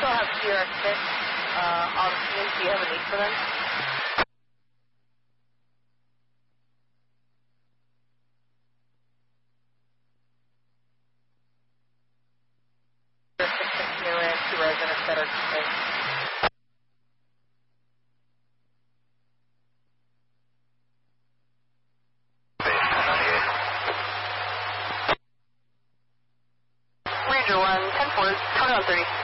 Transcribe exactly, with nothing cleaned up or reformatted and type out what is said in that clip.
still have C R six uh, on scene. Do you have a need for them? C R six new and two residents that are detained. Ranger one, ten four, twenty-one thirty.